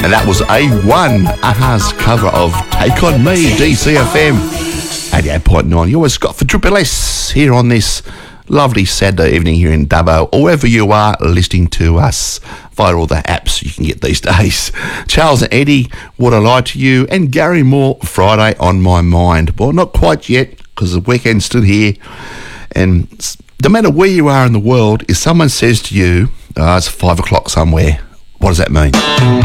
And that was A1, Aha's cover of Take On Me, DCFM 88.9. You're with Scott for Triple S here on this lovely Saturday evening here in Dubbo, or wherever you are listening to us via all the apps you can get these days. Charles and Eddie, What I Lie to You, and Gary Moore, Friday on My Mind. Well, not quite yet, because the weekend's still here. And no matter where you are in the world, if someone says to you, it's 5 o'clock somewhere, what does that mean?